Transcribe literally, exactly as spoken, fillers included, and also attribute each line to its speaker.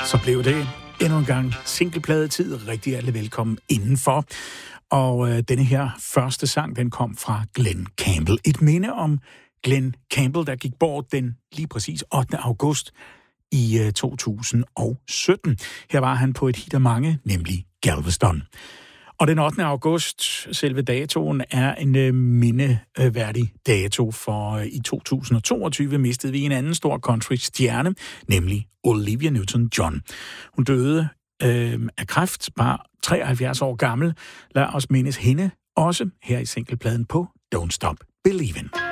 Speaker 1: Så blev det endnu en gang singlepladetid. Rigtig alle velkommen indenfor. Og øh, denne her første sang, den kom fra Glen Campbell. Et minde om Glen Campbell, der gik bort den lige præcis ottende august i øh, to tusind og sytten. Her var han på et hit af mange, nemlig Galveston. Og den ottende august, selve datoen, er en øh, mindeværdig dato, for øh, i to tusind og toogtyve mistede vi en anden stor country-stjerne, nemlig Olivia Newton-John. Hun døde øh, af kræft, bare treoghalvfjerds år gammel. Lad os mindes hende også her i singlepladen på Don't Stop Believin'.